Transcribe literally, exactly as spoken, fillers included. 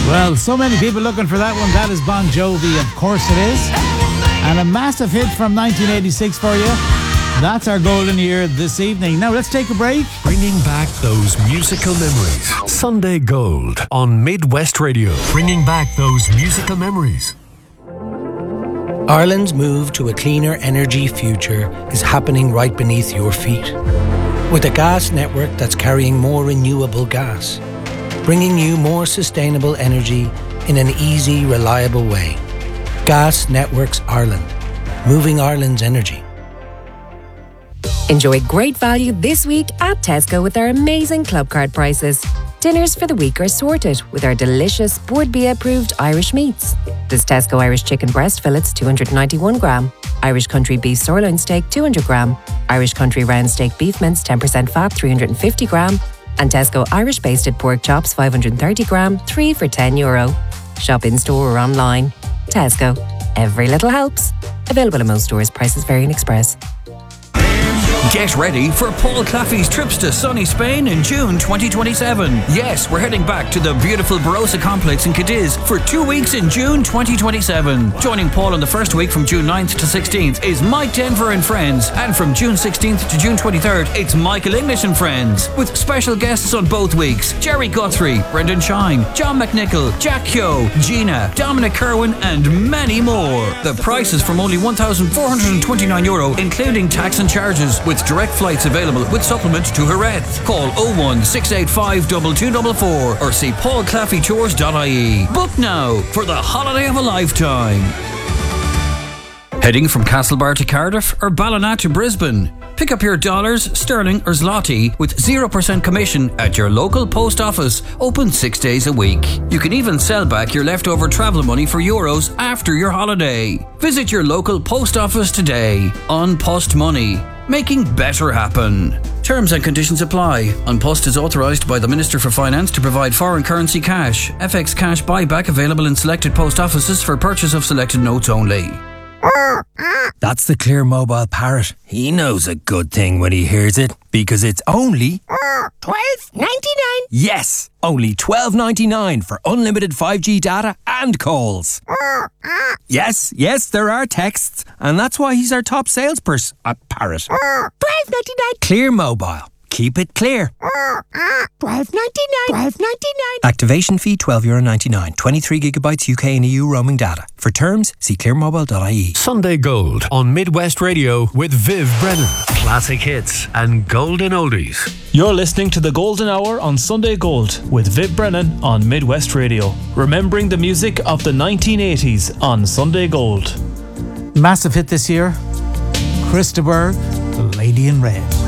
Well, so many people looking for that one. That is Bon Jovi, of course it is. And a massive hit from nineteen eighty-six for you. That's our golden year this evening. Now let's take a break. Bringing back those musical memories. Sunday Gold on Midwest Radio. Bringing back those musical memories. Ireland's move to a cleaner energy future is happening right beneath your feet. With a gas network that's carrying more renewable gas, bringing you more sustainable energy in an easy, reliable way. Gas Networks Ireland, moving Ireland's energy. Enjoy great value this week at Tesco with our amazing club card prices. Dinners for the week are sorted with our delicious Bord Bia approved Irish meats. There's Tesco Irish chicken breast fillets two hundred ninety-one gram, Irish country beef sirloin steak two hundred gram, Irish country round steak beef mince ten percent fat three hundred fifty gram, and Tesco Irish basted pork chops five hundred thirty gram, three for ten euro. Shop in store or online. Tesco. Every little helps. Available in most stores. Prices vary in Express. Get ready for Paul Claffey's trips to sunny Spain in June twenty twenty-seven. Yes, we're heading back to the beautiful Barossa complex in Cadiz for two weeks in June twenty twenty-seven. Joining Paul on the first week from June ninth to sixteenth is Mike Denver and Friends. And from June sixteenth to June twenty-third, it's Michael English and Friends. With special guests on both weeks. Jerry Guthrie, Brendan Shine, John McNichol, Jack Kyo, Gina, Dominic Kerwin and many more. The price is from only one thousand four hundred twenty-nine euro, including tax and charges, with direct flights available with supplement to Jerez. Call oh one six eight five two two four four or see paul claffey tours dot I E. Book now for the holiday of a lifetime. Heading from Castlebar to Cardiff or Ballina to Brisbane? Pick up your dollars, sterling or zloty with zero percent commission at your local post office, open six days a week. You can even sell back your leftover travel money for euros after your holiday. Visit your local post office today. On Post Money, making better happen. Terms and conditions apply. An Post is authorised by the Minister for Finance to provide foreign currency cash. F X cash buyback available in selected post offices for purchase of selected notes only. That's the Clear Mobile Parrot. He knows a good thing when he hears it, because it's only twelve ninety-nine. Yes, only twelve ninety-nine for unlimited five G data and calls. Yes, yes, there are texts, and that's why he's our top salesperson. A parrot. twelve ninety-nine. Clear Mobile. Keep it clear. twelve ninety-nine. twelve ninety-nine. Activation fee twelve euro ninety-nine. twenty-three gigabytes U K and E U roaming data. For terms, see clear mobile dot I E. Sunday Gold on Midwest Radio with Viv Brennan. Classic hits and golden oldies. You're listening to the Golden Hour on Sunday Gold with Viv Brennan on Midwest Radio. Remembering the music of the nineteen eighties on Sunday Gold. Massive hit this year. Chris de Burgh, The Lady in Red.